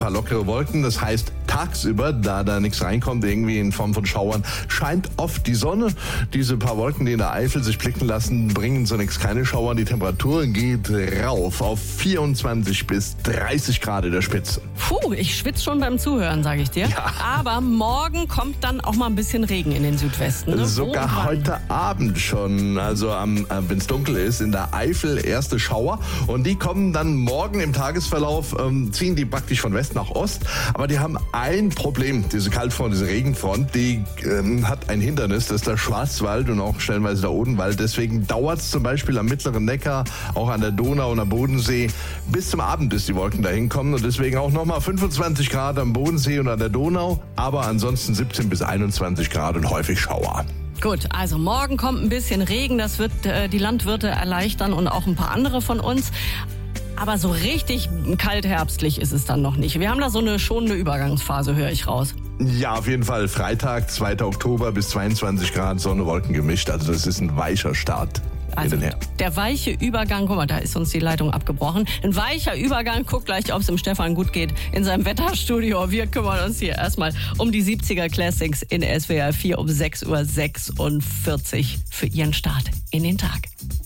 Ein paar lockere Wolken, das heißt tagsüber, da nichts reinkommt, irgendwie in Form von Schauern, scheint oft die Sonne. Diese paar Wolken, die in der Eifel sich blicken lassen, bringen zunächst keine Schauer. Die Temperatur geht rauf auf 24 bis 30 Grad in der Spitze. Puh, ich schwitze schon beim Zuhören, sage ich dir. Ja. Aber morgen kommt dann auch mal ein bisschen Regen in den Südwesten. Ne? Sogar heute Abend schon, also wenn es dunkel ist, in der Eifel erste Schauer. Und die kommen dann morgen im Tagesverlauf, ziehen die praktisch von West nach Ost. Aber die haben ein Problem, diese Kaltfront, diese Regenfront, die hat ein Hindernis, das ist der Schwarzwald und auch stellenweise der Odenwald. Deswegen dauert es zum Beispiel am Mittleren Neckar, auch an der Donau und am Bodensee bis zum Abend, bis die Wolken dahin kommen. Und deswegen auch nochmal 25 Grad am Bodensee und an der Donau, aber ansonsten 17 bis 21 Grad und häufig Schauer. Gut, also morgen kommt ein bisschen Regen, das wird die Landwirte erleichtern und auch ein paar andere von uns. Aber so richtig kalt herbstlich ist es dann noch nicht. Wir haben da so eine schonende Übergangsphase, höre ich raus. Ja, auf jeden Fall. Freitag, 2. Oktober bis 22 Grad, Sonne, Wolken gemischt. Also das ist ein weicher Start. Also der weiche Übergang, guck mal, da ist uns die Leitung abgebrochen. Ein weicher Übergang, guck gleich, ob es dem Stefan gut geht in seinem Wetterstudio. Wir kümmern uns hier erstmal um die 70er Classics in SWR 4 um 6.46 Uhr für Ihren Start in den Tag.